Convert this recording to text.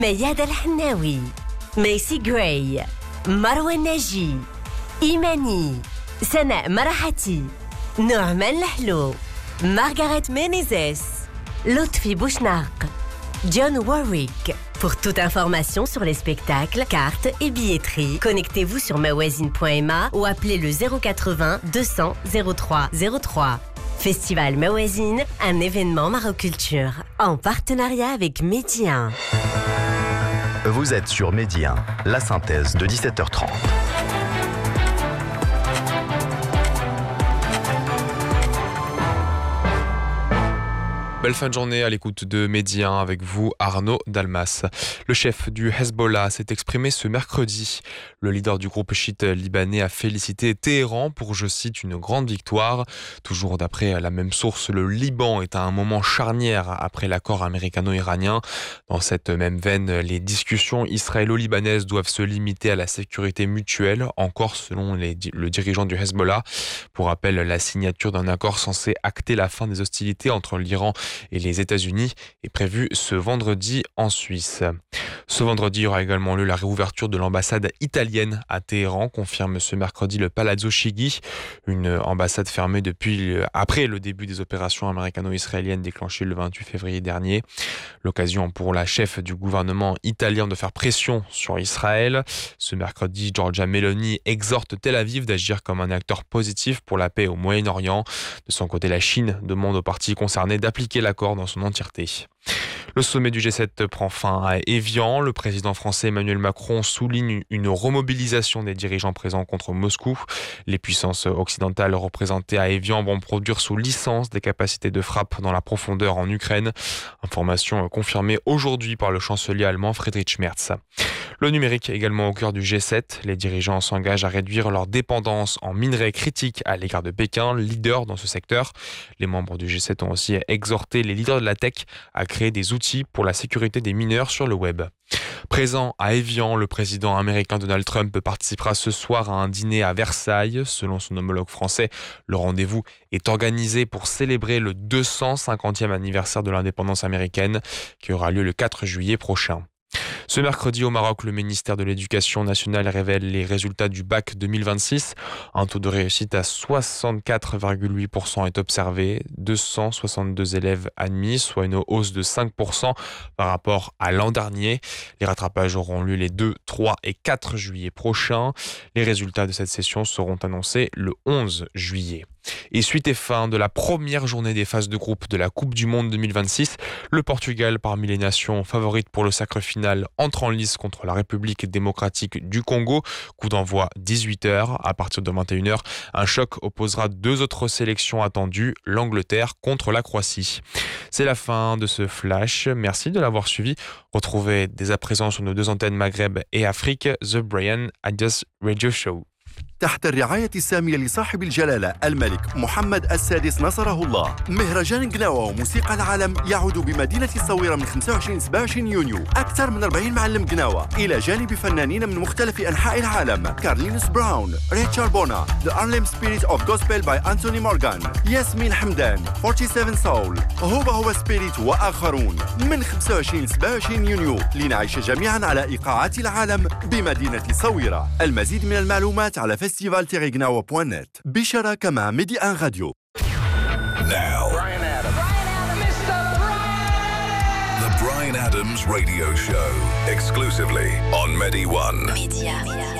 مياد الحناوي، ميسي جراي، مروى الناجي، إيماني، سناء مرحتي، نعمان الحلو، مارغاريت مينيزيس، لطفي بوشناق، John Warwick. Pour toute information sur les spectacles, cartes et billetterie, connectez-vous sur mawazine.ma ou appelez le 080 200 03 03. Festival Mawazine, un événement Maroculture, en partenariat avec Medi 1. Vous êtes sur Medi 1, la synthèse de 17h30. Belle fin de journée à l'écoute de Medi 1 avec vous, Arnaud Dalmas. Le chef du Hezbollah s'est exprimé ce mercredi. Le leader du groupe chiite libanais a félicité Téhéran pour, je cite, une grande victoire. Toujours d'après la même source, le Liban est à un moment charnière après l'accord américano-iranien. Dans cette même veine, les discussions israélo-libanaises doivent se limiter à la sécurité mutuelle, encore selon le dirigeant du Hezbollah. Pour rappel, la signature d'un accord censé acter la fin des hostilités entre l'Iran et les États-Unis est prévue ce vendredi en Suisse. Ce vendredi, il y aura également lieu la réouverture de l'ambassade italienne à Téhéran, confirme ce mercredi le Palazzo Chigi, une ambassade fermée après le début des opérations américano-israéliennes déclenchées le 28 février dernier. L'occasion pour la chef du gouvernement italien de faire pression sur Israël. Ce mercredi, Giorgia Meloni exhorte Tel Aviv d'agir comme un acteur positif pour la paix au Moyen-Orient. De son côté, la Chine demande aux parties concernées d'appliquer l'accord dans son entièreté. Le sommet du G7 prend fin à Évian. Le président français Emmanuel Macron souligne une remobilisation des dirigeants présents contre Moscou. Les puissances occidentales représentées à Évian vont produire sous licence des capacités de frappe dans la profondeur en Ukraine. Information confirmée aujourd'hui par le chancelier allemand Friedrich Merz. Le numérique est également au cœur du G7. Les dirigeants s'engagent à réduire leur dépendance en minerais critiques à l'égard de Pékin, leader dans ce secteur. Les membres du G7 ont aussi exhorté les leaders de la tech à créer des outils pour la sécurité des mineurs sur le web. Présent à Évian, le président américain Donald Trump participera ce soir à un dîner à Versailles. Selon son homologue français, le rendez-vous est organisé pour célébrer le 250e anniversaire de l'indépendance américaine qui aura lieu le 4 juillet prochain. Ce mercredi au Maroc, le ministère de l'Éducation nationale révèle les résultats du bac 2026. Un taux de réussite à 64,8% est observé, 262 élèves admis, soit une hausse de 5% par rapport à l'an dernier. Les rattrapages auront lieu les 2, 3 et 4 juillet prochains. Les résultats de cette session seront annoncés le 11 juillet. Et suite et fin de la première journée des phases de groupe de la Coupe du Monde 2026, le Portugal, parmi les nations favorites pour le sacre final, entre en lice contre la République démocratique du Congo. Coup d'envoi 18h. À partir de 21h, un choc opposera deux autres sélections attendues, l'Angleterre contre la Croatie. C'est la fin de ce flash. Merci de l'avoir suivi. Retrouvez dès à présent sur nos deux antennes Maghreb et Afrique, The Brian Adios Radio Show. تحت الرعاية السامية لصاحب الجلالة الملك محمد السادس نصره الله، مهرجان قناوة وموسيقى العالم يعود بمدينة الصويرة من 25 ل 27 يونيو. أكثر من 40 معلم قناوة إلى جانب فنانين من مختلف أنحاء العالم: كارلينوس براون، ريتشارد بونا، The Harlem Spirit of Gospel by Anthony Morgan، ياسمين حمدان، 47 Soul، هو سبيريت وآخرون. من 25 ل 27 يونيو لنعيش جميعا على إيقاعات العالم بمدينة الصويرة. المزيد من المعلومات على festival-gnawa.net بشراكة مع ميدي ان راديو. Now, the Brian Adams Radio Show, exclusively on Medi 1.